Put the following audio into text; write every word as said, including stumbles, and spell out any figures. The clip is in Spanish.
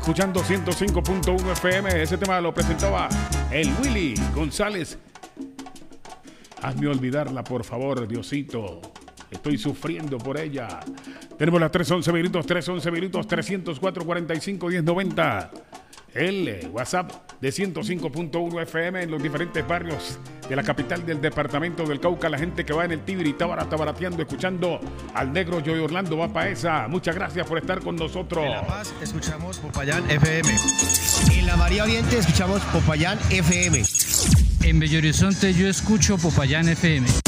Escuchando ciento cinco punto uno F M. Ese tema lo presentaba el Willy González. Hazme olvidarla, por favor, Diosito. Estoy sufriendo por ella. Tenemos las tres once minutos, tres once minutos, trescientos cuatro, cuarenta y cinco, diez noventa. El eh, WhatsApp de ciento cinco punto uno F M en los diferentes barrios de la capital del departamento del Cauca. La gente que va en el Tibiri, Tábara, tabarateando, escuchando al negro Joey Orlando, va para esa. Muchas gracias por estar con nosotros. En La Paz escuchamos Popayán F M. En la María Oriente escuchamos Popayán F M. En Bello Horizonte yo escucho Popayán F M.